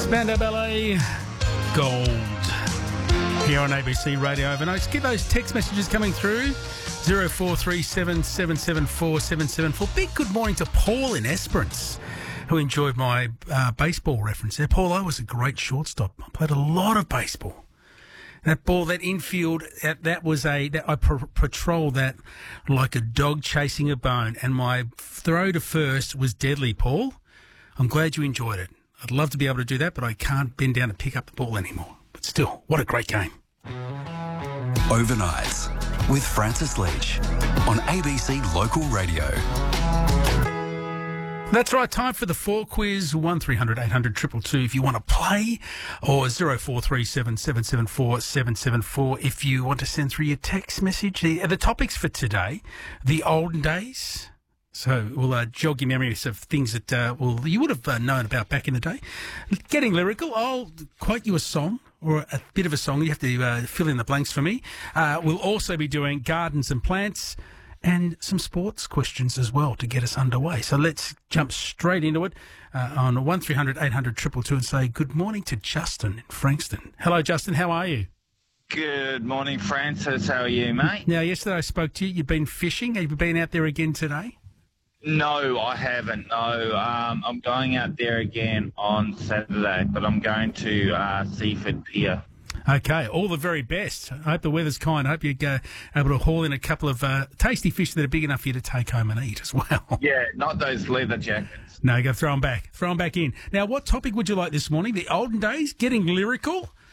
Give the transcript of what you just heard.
Spandau Ballet, Gold, here on ABC Radio Overnight. Get those text messages coming through, 0437 774 774. Big good morning to Paul in Esperance, who enjoyed my baseball reference there. Paul, I was a great shortstop. I played a lot of baseball. That ball, that infield, I patrolled that like a dog chasing a bone, and my throw to first was deadly, Paul. I'm glad you enjoyed it. I'd love to be able to do that, but I can't bend down to pick up the ball anymore. But still, what a great game. Overnights with Francis Leach on ABC Local Radio. That's right, time for the 4 quiz, 1300 800 222 if you want to play, or 0437 774 774 if you want to send through your text message. The topics for today, the olden days. So we'll jog your memories of things that you would have known about back in the day. Getting lyrical, I'll quote you a song or a bit of a song. You have to fill in the blanks for me. We'll also be doing gardens and plants and some sports questions as well to get us underway. So let's jump straight into it on 1300 800 222 and say good morning to Justin in Frankston. Hello, Justin. How are you? Good morning, Francis. How are you, mate? Now, yesterday I spoke to you. You've been fishing. Have you been out there again today? No, I haven't. No, I'm going out there again on Saturday, but I'm going to Seaford Pier. Okay, all the very best. I hope the weather's kind. I hope you're able to haul in a couple of tasty fish that are big enough for you to take home and eat as well. Yeah, not those leather jackets. No, you got to throw them back. Throw them back in. Now, what topic would you like this morning? The olden days, getting lyrical,